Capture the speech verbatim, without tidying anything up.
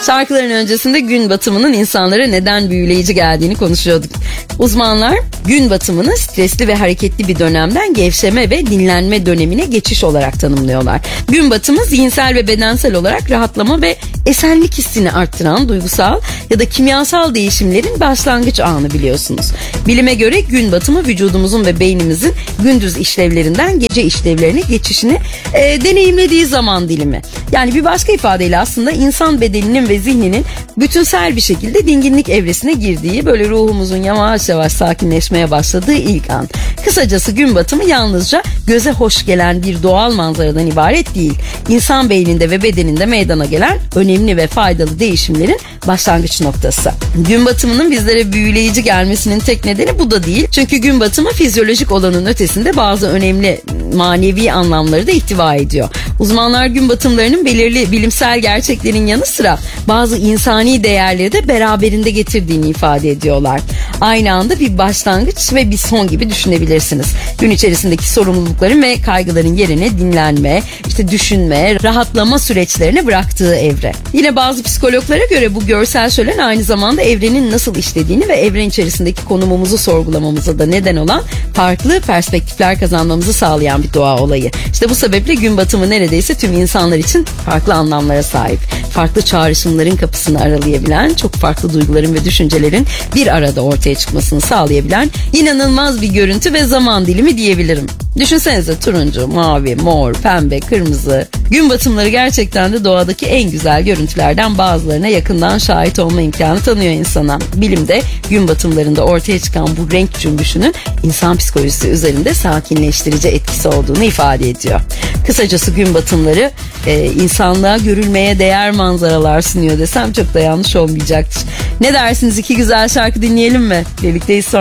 Şarkıların öncesinde gün batımının insanlara neden büyüleyici geldiğini konuşuyorduk. Uzmanlar gün batımını stresli ve hareketli bir dönemden gevşeme ve dinlenme dönemine geçiş olarak tanımlıyorlar. Gün batımı zihinsel ve bedensel olarak rahatlama ve esenlik hissini arttıran duygusal ya da kimyasal değişimlerin başlangıç anı biliyorsunuz. Bilime göre gün batımı vücudumuzun ve beynimizin gündüz işlevlerinden gece işlevlerine geçişini e, deneyimlediği zaman dilimi. Yani bir başka ifadeyle aslında insan bedeninin ve zihninin bütünsel bir şekilde dinginlik evresine girdiği, böyle ruhumuzun yavaş yavaş sakinleşmeye başladığı ilk an. Kısacası gün batımı yalnızca göze hoş gelen bir doğal manzaradan ibaret değil. İnsan beyninde ve bedeninde meydana gelen önemli ve faydalı değişimlerin başlangıç noktası. Gün batımının bizlere büyüleyici gelmesinin tek nedeni bu da değil. Çünkü gün batımı fizyolojik olanın ötesinde bazı önemli manevi anlamları da ihtiva ediyor. Uzmanlar gün batımlarının belirli bilimsel gerçeklerin yanı sıra bazı insani değerleri de beraberinde getirdiğini ifade ediyorlar. Aynı anda bir başlangıç ve bir son gibi düşünebilirsiniz. Gün içerisindeki sorumlulukların ve kaygıların yerine dinlenme, işte düşünme, rahatlama süreçlerine bıraktığı evre. Yine bazı psikologlara göre bu görsel şölen aynı zamanda evrenin nasıl işlediğini ve evren içerisindeki konumumuzu sorgulamamıza da neden olan farklı perspektifler kazanmamızı sağlayan bir doğa olayı. İşte bu sebeple gün batımı neredeyse tüm insanlar için farklı anlamlara sahip. Farklı çağrışımların kapısını aralayabilen, çok farklı duyguların ve düşüncelerin bir arada ortaya çıkmasını sağlayabilen inanılmaz bir görüntü ve zaman dilimi diyebilirim. Düşünsenize turuncu, mavi, mor, pembe, kırmızı. Gün batımları gerçekten de doğadaki en güzel görüntülerden bazılarına yakından şahit olma imkanı tanıyor insana. Bilimde gün batımlarında ortaya çıkan bu renk cümbüşünün insan psikolojisi üzerinde sakinleştirici etkisi olduğunu ifade ediyor. Kısacası gün batımları e, insanlığa görülmeye değer manzaralar sunuyor desem çok da yanlış olmayacaktır. Ne dersiniz, iki güzel şarkı dinleyelim mi? Birlikteyiz sonra.